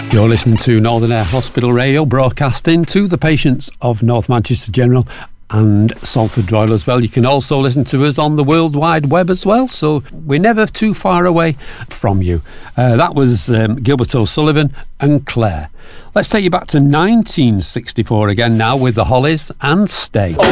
You're listening to Northern Air Hospital Radio, broadcasting to the patients of North Manchester General and Salford Royal as well. You can also listen to us on the World Wide Web as well, so we're never too far away from you. That was Gilbert O'Sullivan and Claire. Let's take you back to 1964 again now with the Hollies and Stay.